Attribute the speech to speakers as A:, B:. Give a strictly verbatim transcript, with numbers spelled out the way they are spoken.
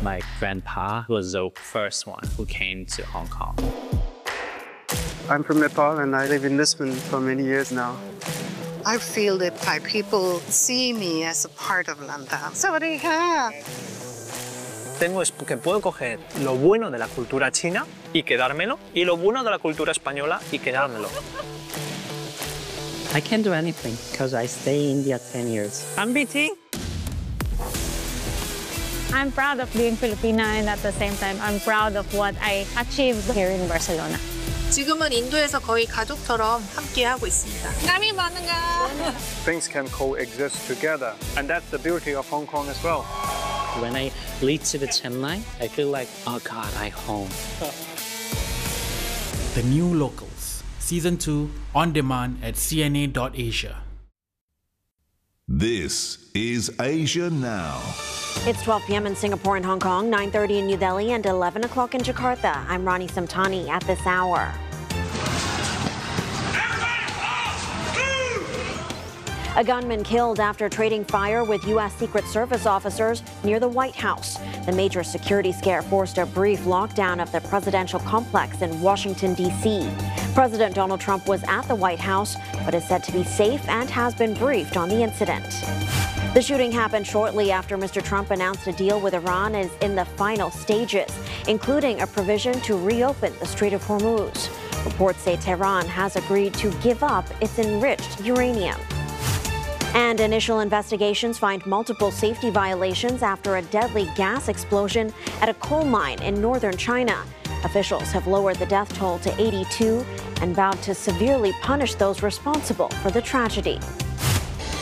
A: My grandpa was the first one who came to Hong Kong.
B: I'm from Nepal and I live in Lisbon for many years now.
C: I feel that Thai people see me as a part of Lantau. Sawadee-ka.
D: Temo es que puedo coger lo bueno de la cultura china y quedármelo, y lo bueno de la cultura española y quedármelo.
A: I can do anything because I stay in India ten years.
D: I'm B T.
E: I'm proud of being Filipina, and at the same time, I'm proud of what I achieved here in Barcelona.
F: 지금은 인도에서 거의 가족처럼 함께 하고 있습니다.
E: Kami bangga.
G: Things can coexist together, and that's the beauty of Hong Kong as well.
A: When I lead to the Chennai, I feel like, oh God, I'm home.
H: The New Locals, Season two, on demand at C N A dot asia.
I: This is Asia Now.
J: It's twelve p m in Singapore and Hong Kong, nine thirty in New Delhi, and eleven o'clock in Jakarta. I'm Rani Samtani at this hour. A gunman killed after trading fire with U S Secret Service officers near the White House. The major security scare forced a brief lockdown of the presidential complex in Washington, D C President Donald Trump was at the White House, but is said to be safe and has been briefed on the incident. The shooting happened shortly after Mister Trump announced a deal with Iran is in the final stages, including a provision to reopen the Strait of Hormuz. Reports say Tehran has agreed to give up its enriched uranium. And initial investigations find multiple safety violations after a deadly gas explosion at a coal mine in northern China. Officials have lowered the death toll to eighty-two and vowed to severely punish those responsible for the tragedy.